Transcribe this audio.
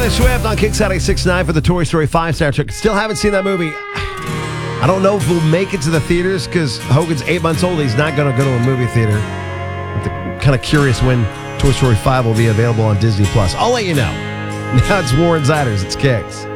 Taylor Swift on Kick 96.9 for the Toy Story 5 soundtrack. Still haven't seen that movie. I don't know if we'll make it to the theaters because Hogan's 8 months old. He's not going to go to a movie theater. I'm kind of curious when Toy Story 5 will be available on Disney+. I'll let you know. Now it's Warren Ziders. It's Kicks.